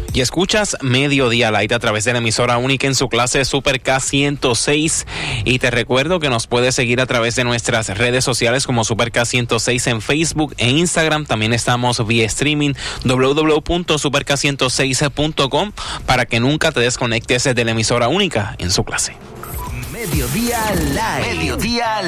Y escuchas Mediodía Light a través de la emisora única en su clase Super K106. Y te recuerdo que nos puedes seguir a través de nuestras redes sociales como Super K106 en Facebook e Instagram. También estamos vía streaming www.superk106.com para que nunca te desconectes de la emisora única en su clase. Mediodía Light. Mediodía